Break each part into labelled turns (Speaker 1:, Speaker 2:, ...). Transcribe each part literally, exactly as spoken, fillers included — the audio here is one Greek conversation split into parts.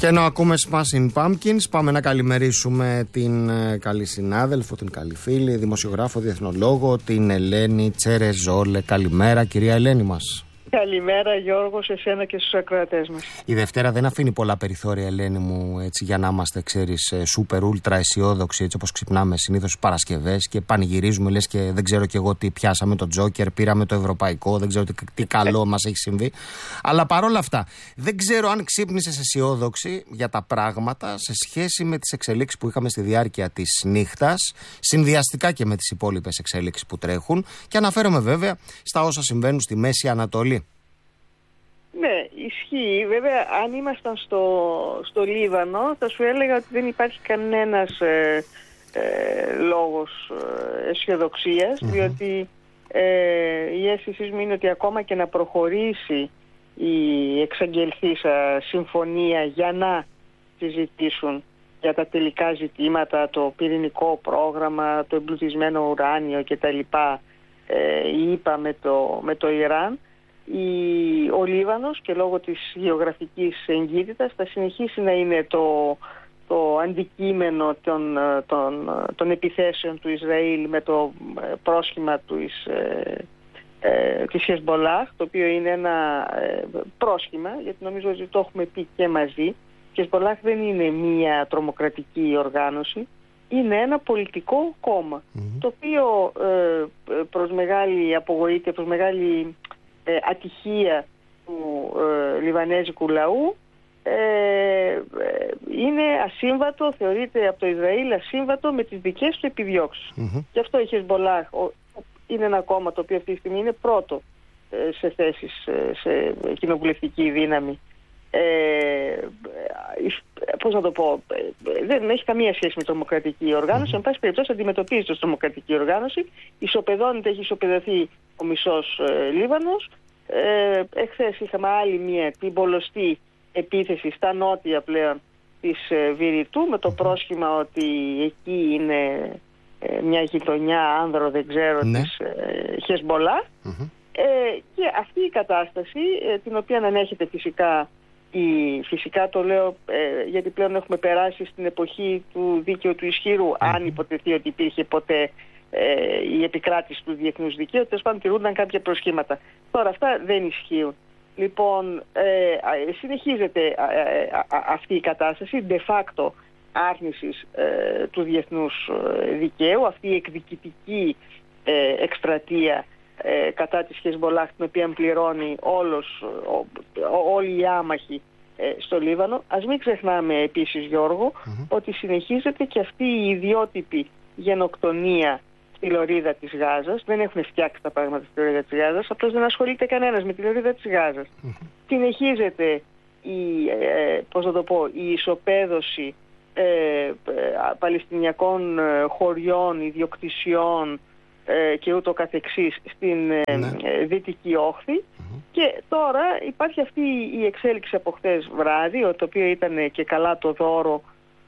Speaker 1: Και ενώ ακούμε Smashing Pumpkins, πάμε να καλημερίσουμε την ε, καλή συνάδελφο, την καλή φίλη, δημοσιογράφο, διεθνολόγο, την Ελένη Τσερεζόλε. Καλημέρα, κυρία Ελένη μας.
Speaker 2: Καλημέρα, Γιώργο, σε εσένα και στους ακροατές μας.
Speaker 1: Η Δευτέρα δεν αφήνει πολλά περιθώρια, Ελένη μου, έτσι, για να είμαστε, ξέρεις, σούπερ ούλτρα αισιόδοξοι, έτσι όπως ξυπνάμε συνήθως τις Παρασκευές και πανηγυρίζουμε, λες και δεν ξέρω κι εγώ τι πιάσαμε το Τζόκερ, πήραμε το Ευρωπαϊκό, δεν ξέρω τι, τι καλό μας έχει συμβεί. Αλλά παρόλα αυτά, δεν ξέρω αν ξύπνησες αισιόδοξη για τα πράγματα σε σχέση με τις εξελίξεις που είχαμε στη διάρκεια της νύχτας, συνδυαστικά και με τις υπόλοιπες εξελίξεις που τρέχουν, και αναφέρομαι βέβαια στα όσα συμβαίνουν στη Μέση Ανατολή.
Speaker 2: Ναι, ισχύει. Βέβαια, αν ήμασταν στο, στο Λίβανο, θα σου έλεγα ότι δεν υπάρχει κανένας ε, ε, λόγος ε, αισιοδοξίας, mm-hmm. διότι ε, η αίσθησή μου είναι ότι ακόμα και να προχωρήσει η εξαγγελθήσα συμφωνία για να συζητήσουν για τα τελικά ζητήματα, το πυρηνικό πρόγραμμα, το εμπλουτισμένο ουράνιο κτλ. Ε, είπα με το, με το Ιράν, Η, ο Λίβανος και λόγω της γεωγραφικής εγκύτητας θα συνεχίσει να είναι το, το αντικείμενο των, των, των επιθέσεων του Ισραήλ με το πρόσχημα του, ε, ε, της Χεσμπολάχ, το οποίο είναι ένα ε, πρόσχημα, γιατί νομίζω ότι το έχουμε πει και μαζί. Η Χεσμπολάχ δεν είναι μία τρομοκρατική οργάνωση, είναι ένα πολιτικό κόμμα, mm-hmm. το οποίο ε, προς μεγάλη απογοήτευση, προς μεγάλη Ε, ατυχία του ε, λιβανέζικου λαού ε, ε, είναι ασύμβατο, θεωρείται από το Ισραήλ ασύμβατο με τις δικές του επιδιώξεις. Mm-hmm. Γι' αυτό η Χεσμπολάχ είναι ένα κόμμα το οποίο αυτή τη στιγμή είναι πρώτο ε, σε θέσεις, ε, σε κοινοβουλευτική δύναμη. Ε, πώς να το πω, ε, δεν έχει καμία σχέση με τρομοκρατική οργάνωση. Mm-hmm. Εν πάση περιπτώσει αντιμετωπίζεται ως τρομοκρατική οργάνωση, ισοπεδώνεται, έχει ισοπεδωθεί ο μισός ε, Λίβανος. Ε, εχθές είχαμε άλλη μία, την πολλωστή επίθεση στα νότια πλέον της ε, Βηρητού, με το πρόσχημα ότι εκεί είναι ε, μια γειτονιά άνδρο, δεν ξέρω, ναι. της ε, Χεσμπολάχ. Mm-hmm. ε, και αυτή η κατάσταση, ε, την οποία ανέχεται φυσικά η, φυσικά το λέω ε, γιατί πλέον έχουμε περάσει στην εποχή του δίκαιου του ισχυρού, mm-hmm. αν υποτεθεί ότι υπήρχε ποτέ ε, η επικράτηση του διεθνούς δικαίου, τέλος πάντων τηρούνταν κάποια προσχήματα. Τώρα αυτά δεν ισχύουν. Λοιπόν, ε, συνεχίζεται ε, αυτή η κατάσταση de facto άρνησης ε, του διεθνούς δικαίου, αυτή η εκδικητική ε, εκστρατεία ε, κατά της Χεσμπολάχ, την οποία πληρώνει όλος, ό, όλοι οι άμαχοι ε, στο Λίβανο. Ας μην ξεχνάμε επίσης, Γιώργο, mm-hmm. ότι συνεχίζεται και αυτή η ιδιότυπη γενοκτονία στη λωρίδα της Γάζας. Δεν έχουν φτιάξει τα πράγματα στη λωρίδα της Γάζας, απλώς δεν ασχολείται κανένας με τη λωρίδα της Γάζας. Mm-hmm. Συνεχίζεται η, ε, πώς να το πω, η ισοπαίδωση ε, ε, παλαιστινιακών ε, χωριών, ιδιοκτησιών ε, και ούτω καθεξής στην ε, mm-hmm. Δυτική Όχθη. Mm-hmm. Και τώρα υπάρχει αυτή η εξέλιξη από χτες βράδυ, το οποίο ήταν και καλά το δώρο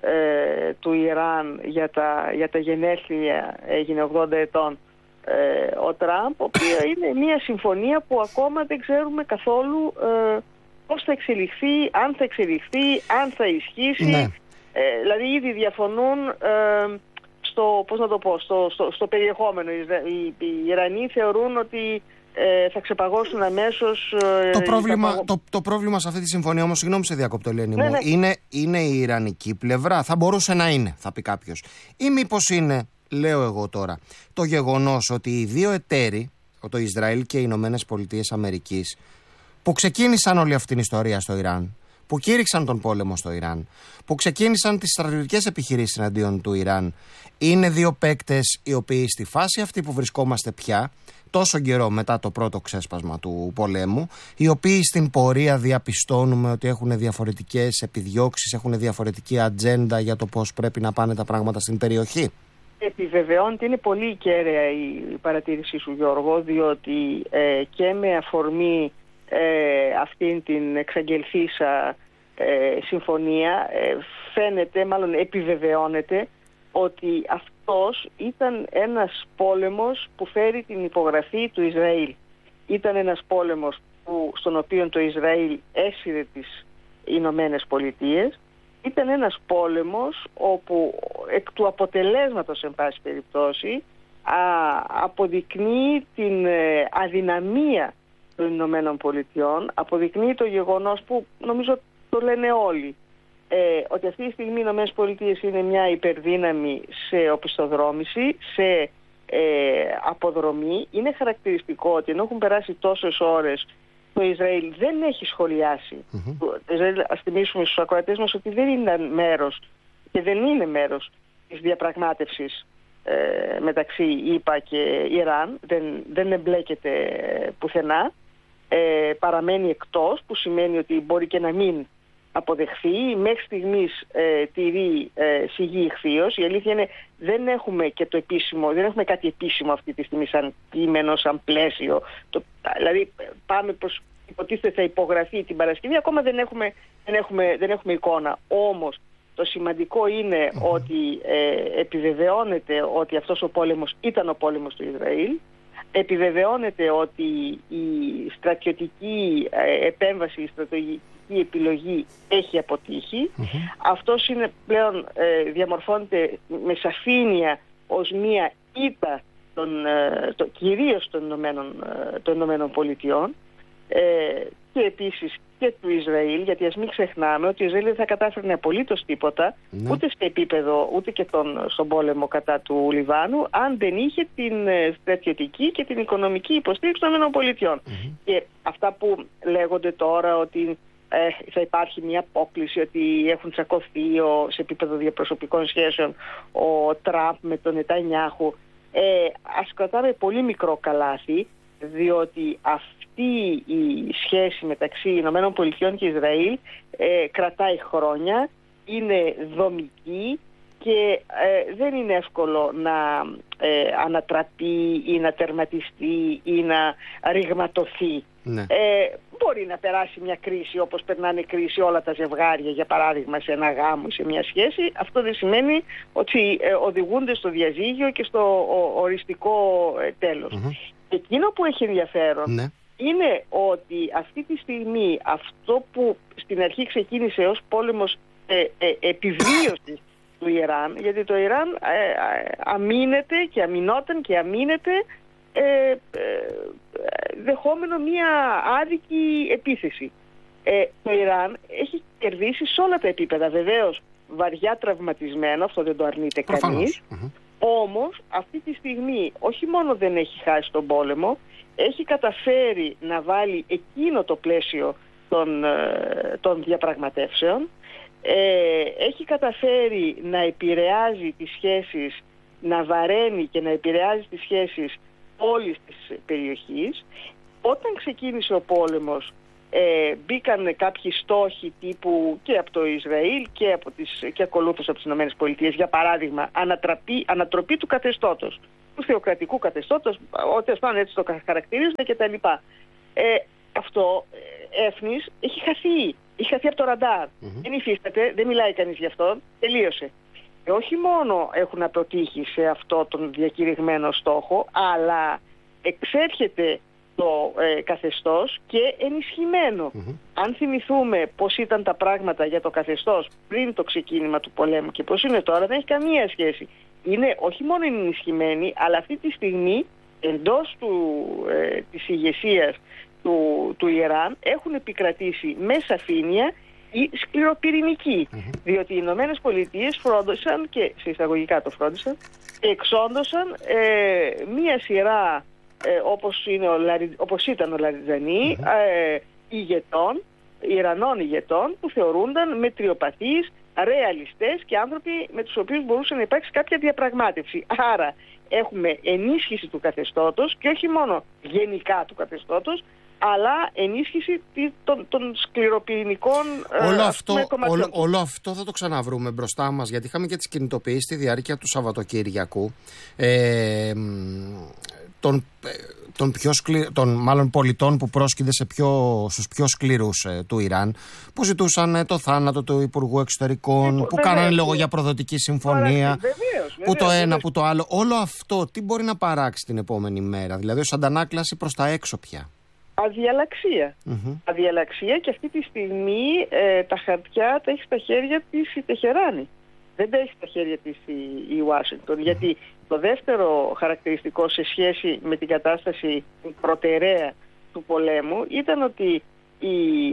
Speaker 2: Ε, του Ιράν για τα, για τα γενέθλια, έγινε ογδόντα ετών ε, ο Τραμπ, ο οποίο είναι μια συμφωνία που ακόμα δεν ξέρουμε καθόλου ε, πώς θα εξελιχθεί, αν θα εξελιχθεί, αν θα ισχύσει. Ναι. Ε, δηλαδή ήδη διαφωνούν ε, στο, πώς να το πω, στο, στο, στο περιεχόμενο. Οι, οι, οι Ιρανοί θεωρούν ότι Ε, θα ξεπαγώσουν αμέσως. Ε,
Speaker 1: το, πρόβλημα, παγω... το, το πρόβλημα σε αυτή τη συμφωνία, όμως, συγγνώμη σε διακόπτω, Ελένη μου, ναι, ναι. Είναι, είναι η ιρανική πλευρά. Θα μπορούσε να είναι, θα πει κάποιος. Ή μήπως είναι, λέω εγώ τώρα, το γεγονός ότι οι δύο εταίροι, το Ισραήλ και οι Ηνωμένες Πολιτείες Αμερικής, που ξεκίνησαν όλη αυτή την ιστορία στο Ιράν, που κήρυξαν τον πόλεμο στο Ιράν, που ξεκίνησαν τις στρατιωτικές επιχειρήσεις εναντίον του Ιράν, είναι δύο παίκτες οι οποίοι στη φάση αυτή που βρισκόμαστε πια, τόσο καιρό μετά το πρώτο ξέσπασμα του πολέμου, οι οποίοι στην πορεία διαπιστώνουμε ότι έχουν διαφορετικές επιδιώξεις, έχουν διαφορετική ατζέντα για το πώς πρέπει να πάνε τα πράγματα στην περιοχή.
Speaker 2: Επιβεβαιώνεται, είναι πολύ κέραια η παρατήρησή σου, Γιώργο, διότι ε, και με αφορμή ε, αυτήν την εξαγγελθήσα ε, συμφωνία ε, φαίνεται, μάλλον επιβεβαιώνεται, ότι αυτός ήταν ένας πόλεμος που φέρει την υπογραφή του Ισραήλ. Ήταν ένας πόλεμος που, στον οποίο το Ισραήλ έσυρε τις Ηνωμένες Πολιτείες ήταν ένας πόλεμος όπου εκ του αποτελέσματος, εν πάση περιπτώσει, α, αποδεικνύει την ε, αδυναμία των Ηνωμένων Πολιτειών, αποδεικνύει το γεγονός που νομίζω το λένε όλοι, ε, ότι αυτή τη στιγμή οι Ηνωμένες Πολιτείες είναι μια υπερδύναμη σε οπισθοδρόμηση, σε ε, αποδρομή. Είναι χαρακτηριστικό ότι ενώ έχουν περάσει τόσες ώρες, το Ισραήλ δεν έχει σχολιάσει. Mm-hmm. Το Ισραήλ, ας θυμίσουμε στους ακροατές μας ότι δεν είναι μέρος και δεν είναι μέρος της διαπραγμάτευσης ε, μεταξύ ΗΠΑ και Ιράν, δεν, δεν εμπλέκεται πουθενά, ε, παραμένει εκτός, που σημαίνει ότι μπορεί και να μην αποδεχθεί. Μέχρι στιγμής ε, τηρεί ε, σιγή ηχθείως. Η αλήθεια είναι δεν έχουμε και το επίσημο, δεν έχουμε κάτι επίσημο αυτή τη στιγμή σαν κείμενο, σαν πλαίσιο. Το, δηλαδή πάμε προς, υποτίθεται θα υπογραφεί την Παρασκευή, ακόμα δεν έχουμε, δεν έχουμε, δεν έχουμε εικόνα. Όμως το σημαντικό είναι mm-hmm. ότι ε, επιβεβαιώνεται ότι αυτός ο πόλεμος ήταν ο πόλεμος του Ισραήλ. Επιβεβαιώνεται ότι η στρατιωτική ε, επέμβαση, η στρατηγική επιλογή έχει αποτύχει. Mm-hmm. Αυτός είναι πλέον, ε, διαμορφώνεται με σαφήνεια ως μία ήττα των, ε, το, κυρίως των Ηνωμένων, ε, των Ηνωμένων Πολιτειών ε, και επίσης και του Ισραήλ, γιατί ας μην ξεχνάμε ότι ο Ισραήλ δεν θα κατάφερνε απολύτως τίποτα, mm-hmm. ούτε σε επίπεδο ούτε και τον, στον πόλεμο κατά του Λιβάνου, αν δεν είχε την στρατιωτική και την οικονομική υποστήριξη των Ηνωμένων Πολιτειών. Mm-hmm. Και αυτά που λέγονται τώρα ότι ε, θα υπάρχει μια απόκληση, ότι έχουν τσακωθεί ο, σε επίπεδο διαπροσωπικών σχέσεων ο Τραμπ με τον Νετανιάχου, ε, ας κρατάμε πολύ μικρό καλάθι, διότι αυτή η σχέση μεταξύ Ηνωμένων Πολιτειών και Ισραήλ ε, κρατάει χρόνια, είναι δομική και ε, δεν είναι εύκολο να ε, ανατραπεί ή να τερματιστεί ή να ρηγματωθεί. Ναι. Ε, μπορεί να περάσει μια κρίση όπως περνάνε κρίση όλα τα ζευγάρια, για παράδειγμα σε ένα γάμο, σε μια σχέση. Αυτό δεν σημαίνει ότι ε, οδηγούνται στο διαζύγιο και στο ο, οριστικό ε, τέλος. Mm-hmm. Εκείνο που έχει ενδιαφέρον ναι. είναι ότι αυτή τη στιγμή αυτό που στην αρχή ξεκίνησε ως πόλεμος ε, ε, επιβίωσης του Ιράν, γιατί το Ιράν ε, ε, αμήνεται και αμυνόταν και αμήνεται ε, ε, δεχόμενο μία άδικη επίθεση. Ε, το Ιράν έχει κερδίσει σε όλα τα επίπεδα, βεβαίως βαριά τραυματισμένο, αυτό δεν το αρνείται κανείς. Mm-hmm. Όμως αυτή τη στιγμή όχι μόνο δεν έχει χάσει τον πόλεμο, έχει καταφέρει να βάλει εκείνο το πλαίσιο των, των διαπραγματεύσεων, ε, έχει καταφέρει να επηρεάζει τις σχέσεις, να βαραίνει και να επηρεάζει τις σχέσεις όλης της περιοχής. Όταν ξεκίνησε ο πόλεμος, Ε, μπήκαν κάποιοι στόχοι τύπου και από το Ισραήλ και, από τις, και ακολούθως από τις Ηνωμένες Πολιτείες, για παράδειγμα ανατραπή, ανατροπή του καθεστώτος, του θεοκρατικού καθεστώτος, ό,τι ας πάνε έτσι το χαρακτηρίζουν και τα λοιπά. Ε, αυτό ε, έφνης έχει χαθεί, έχει χαθεί από το ραντάρ. Mm-hmm. Δεν υφίσταται, δεν μιλάει κανείς γι' αυτό, τελείωσε. Και όχι μόνο έχουν αποτύχει σε αυτό τον διακηρυγμένο στόχο, αλλά εξέρχεται το ε, καθεστώς και ενισχυμένο. Mm-hmm. Αν θυμηθούμε πώς ήταν τα πράγματα για το καθεστώς πριν το ξεκίνημα του πολέμου και πώς είναι τώρα, δεν έχει καμία σχέση. Είναι όχι μόνο ενισχυμένοι, αλλά αυτή τη στιγμή εντός του, ε, της ηγεσίας του, του Ιράν έχουν επικρατήσει με σαφήνεια οι σκληροπυρηνικοί. Mm-hmm. Διότι οι Ηνωμένες Πολιτείες φρόντισαν, και σε εισαγωγικά το φρόντισαν, εξόντωσαν ε, μία σειρά Ε, όπως, είναι ο Λαρι... όπως ήταν ο Λαριτζανί, mm-hmm. ε, ηγετών, Ιρανών ηγετών που θεωρούνταν μετριοπαθείς, ρεαλιστές και άνθρωποι με τους οποίους μπορούσε να υπάρξει κάποια διαπραγμάτευση. Άρα έχουμε ενίσχυση του καθεστώτος και όχι μόνο γενικά του καθεστώτος, αλλά ενίσχυση των, των σκληροπυρηνικών
Speaker 1: όλο, ε, αυτό, όλο, όλο αυτό θα το ξαναβρούμε μπροστά μας, γιατί είχαμε και τις κινητοποιήσεις στη διάρκεια του Σαββατοκύριακου. Ε, Των, των, πιο σκλη, των μάλλον πολιτών που πρόσκειται σε πιο, στους πιο σκληρούς ε, του Ιράν, που ζητούσαν ε, το θάνατο του Υπουργού Εξωτερικών, ε, που βεβαίως, κάνανε λόγο για προδοτική συμφωνία, βεβαίως, βεβαίως, που το ένα, βεβαίως. που το άλλο. Όλο αυτό τι μπορεί να παράξει την επόμενη μέρα, δηλαδή ως αντανάκλαση προς τα έξω πια?
Speaker 2: αδιαλαξία. Mm-hmm. Αδιαλαξία, και αυτή τη στιγμή ε, τα χαρτιά τα έχει στα χέρια της η Τεχεράνη. Δεν τα έχει στα χέρια της η, η Ουάσιγκτον. Mm-hmm. Γιατί το δεύτερο χαρακτηριστικό σε σχέση με την κατάσταση προτεραία του πολέμου ήταν ότι οι,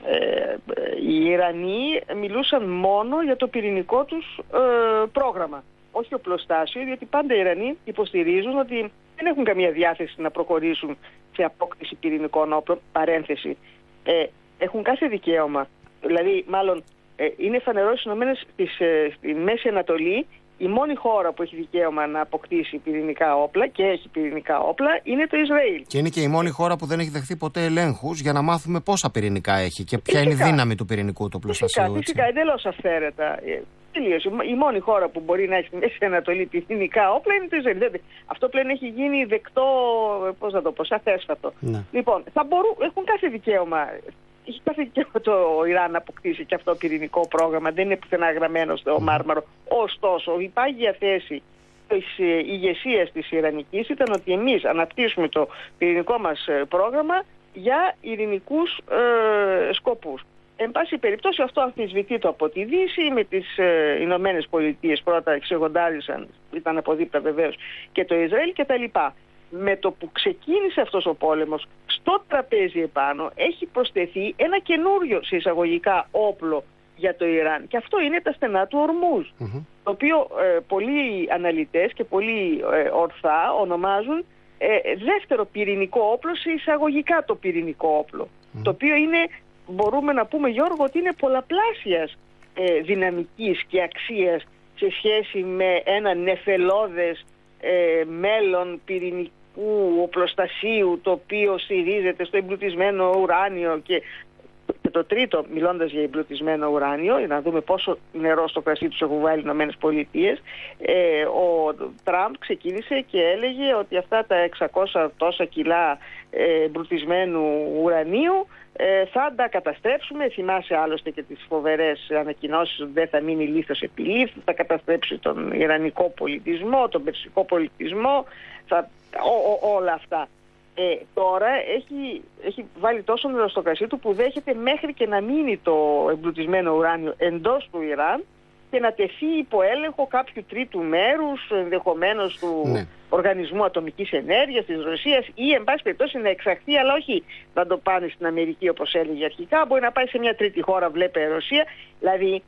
Speaker 2: ε, οι Ιρανοί μιλούσαν μόνο για το πυρηνικό τους ε, πρόγραμμα. Όχι οπλοστάσιο, διότι πάντα οι Ιρανοί υποστηρίζουν ότι δεν έχουν καμία διάθεση να προχωρήσουν σε απόκτηση πυρηνικών όπλων, παρένθεση. Ε, έχουν κάθε δικαίωμα. Δηλαδή, μάλλον, ε, είναι φανερό στις Ηνωμένες, στις, ε, στη Μέση Ανατολή, η μόνη χώρα που έχει δικαίωμα να αποκτήσει πυρηνικά όπλα και έχει πυρηνικά όπλα είναι το Ισραήλ. Και είναι και η μόνη χώρα που δεν έχει δεχθεί ποτέ ελέγχους για να μάθουμε πόσα πυρηνικά έχει και ποια φυσικά είναι η δύναμη του πυρηνικού του οπλοστασίου. Φυσικά, φυσικά, εντελώς αυθαίρετα. Τελείως. Η μόνη χώρα που μπορεί να έχει στη Μέση Ανατολή πυρηνικά όπλα είναι το Ισραήλ. Αυτό πλέον έχει γίνει δεκτό, πώς να το πω, σαν θέσφατο. Ναι. Λοιπόν, θα μπορούν, έχουν κάθε δικαίωμα. Έχει κάθε δικαίωμα το Ιράν να αποκτήσει και αυτό το πυρηνικό πρόγραμμα. Δεν είναι πουθενά γραμμένο στο Μάρμαρο. Ωστόσο, η πάγια θέση της ηγεσίας της Ιρανικής ήταν ότι εμείς αναπτύσσουμε το πυρηνικό μας πρόγραμμα για ειρηνικούς ε, σκοπούς. Εν πάση περιπτώσει, αυτό αμφισβητείται από τη Δύση, με τις ε, Ηνωμένες Πολιτείες πρώτα εξεγοντάρισαν, ήταν από δίπλα βεβαίως, και το Ισραήλ κτλ. Με το που ξεκίνησε αυτός ο πόλεμος, στο τραπέζι επάνω έχει προσθεθεί ένα καινούριο σε εισαγωγικά όπλο για το Ιράν. Και αυτό είναι τα στενά του Ορμούζ, mm-hmm. το οποίο ε, πολλοί αναλυτές και πολλοί ε, ορθά ονομάζουν ε, δεύτερο πυρηνικό όπλο σε εισαγωγικά το πυρηνικό όπλο. Mm-hmm. Το οποίο είναι, μπορούμε να πούμε, Γιώργο, ότι είναι πολλαπλάσιας ε, δυναμικής και αξίας σε σχέση με ένα νεφελώδες ε, μέλλον πυρηνικού οπλοστασίου, το οποίο στηρίζεται στο εμπλουτισμένο ουράνιο. Και, και το τρίτο, μιλώντας για εμπλουτισμένο ουράνιο, για να δούμε πόσο νερό στο κρασί τους έχουν βάλει οι Ηνωμένες Πολιτείες, ε, ο Τραμπ ξεκίνησε και έλεγε ότι αυτά τα εξακόσια τόσα κιλά ε, εμπλουτισμένου ουρανίου ε, θα τα καταστρέψουμε. Θυμάσαι άλλωστε και τις φοβερές ανακοινώσεις ότι δεν θα μείνει λίθος επί λίθου, θα καταστρέψει τον ιρανικό πολιτισμό, τον περσικό πολιτισμό, θα, ό, ό, όλα αυτά. Ε, τώρα έχει, έχει βάλει τόσο νερό στο κρασί του που δέχεται μέχρι και να μείνει το εμπλουτισμένο ουράνιο εντός του Ιράν και να τεθεί υπό έλεγχο κάποιου τρίτου μέρους, ενδεχομένως του ναι. Οργανισμού Ατομικής Ενέργειας της Ρωσίας, ή εν πάση περιπτώσει να εξαχθεί, αλλά όχι να το πάνε στην Αμερική όπως έλεγε αρχικά, μπορεί να πάει σε μια τρίτη χώρα, βλέπε Ρωσία. Δηλαδή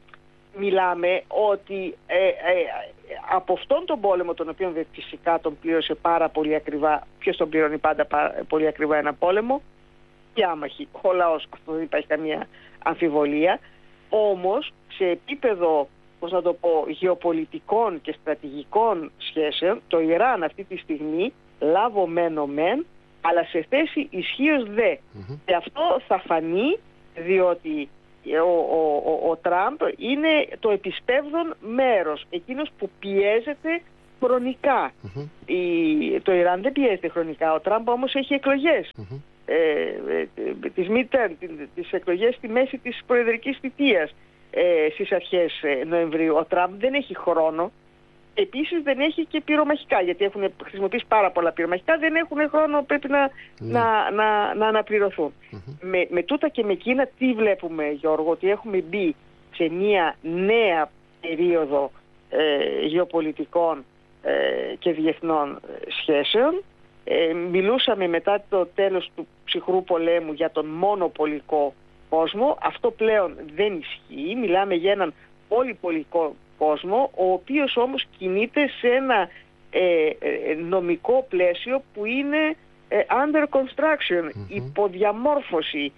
Speaker 2: μιλάμε ότι ε, ε, από αυτόν τον πόλεμο, τον οποίο φυσικά τον πλήρωσε πάρα πολύ ακριβά, ποιος τον πληρώνει πάντα πάρα, πολύ ακριβά ένα πόλεμο, και άμαχοι, ο λαός, αυτό δεν υπάρχει καμία αμφιβολία. Όμως σε επίπεδο, πώς να το πω, γεωπολιτικών και στρατηγικών σχέσεων, το Ιράν αυτή τη στιγμή λάβωμένο μεν, αλλά σε θέση ισχύως δε. Mm-hmm. Και αυτό θα φανεί, διότι ο, ο, ο, ο Τραμπ είναι το επισπεύδον μέρος, εκείνος που πιέζεται χρονικά. Mm-hmm. Η, το Ιράν δεν πιέζεται χρονικά, ο Τραμπ όμως έχει εκλογές. Mm-hmm. Ε, ε, τις midterm, τις εκλογές στη μέση της προεδρικής θητείας ε, στις αρχές Νοεμβρίου. Ο Τραμπ δεν έχει χρόνο. Επίσης δεν έχει και πυρομαχικά, γιατί έχουν χρησιμοποιήσει πάρα πολλά πυρομαχικά, δεν έχουν χρόνο, πρέπει να, mm. να, να, να αναπληρωθούν. Mm-hmm. Με, με τούτα και με εκείνα τι βλέπουμε, Γιώργο, ότι έχουμε μπει σε μια νέα περίοδο ε, γεωπολιτικών ε, και διεθνών σχέσεων. Ε, μιλούσαμε μετά το τέλος του ψυχρού πολέμου για τον μονοπολικό κόσμο. Αυτό πλέον δεν ισχύει. Μιλάμε για έναν πολυπολικό κόσμο, ο οποίος όμως κινείται σε ένα ε, ε, νομικό πλαίσιο που είναι ε, under construction, mm-hmm. υποδιαμόρφωση,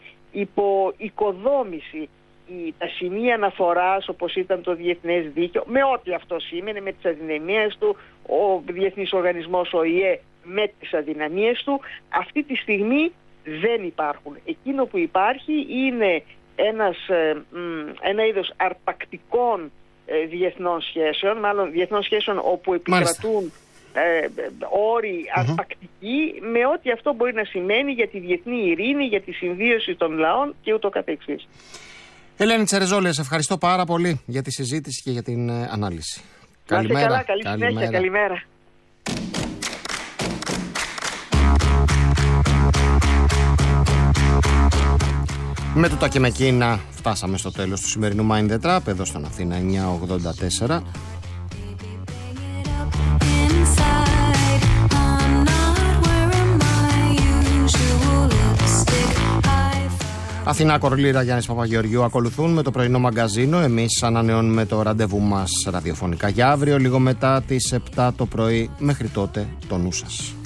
Speaker 2: υποοικοδόμηση. Η, τα σημεία αναφοράς, όπως ήταν το διεθνές δίκαιο, με ό,τι αυτό σήμαινε, με τις αδυναμίες του, ο Διεθνής Οργανισμός ο ΙΕ με τις αδυναμίες του, αυτή τη στιγμή δεν υπάρχουν. Εκείνο που υπάρχει είναι ένας, ε, μ, ένα είδος αρπακτικών ε, διεθνών σχέσεων, μάλλον διεθνών σχέσεων όπου επικρατούν ε, όροι mm-hmm. αρπακτικοί, με ό,τι αυτό μπορεί να σημαίνει για τη διεθνή ειρήνη, για τη συμβίωση των λαών και ούτω καθεξής. Ελένη Τσερεζόλη, σε ευχαριστώ πάρα πολύ για τη συζήτηση και για την ε, ανάλυση. Καλημέρα. Καλά, καλή συνέχεια, καλημέρα. Καλημέρα.
Speaker 1: Με το τα και με εκείνα φτάσαμε στο τέλος του σημερινού Mind the Trap εδώ στον Αθήνα εννιακόσια ογδόντα τέσσερα. Αθηνά Κορλήρα, Γιάννης Παπαγεωργιού ακολουθούν με το πρωινό μαγκαζίνο. Εμείς ανανεώνουμε το ραντεβού μας ραδιοφωνικά για αύριο λίγο μετά τις επτά το πρωί. Μέχρι τότε το νου σας.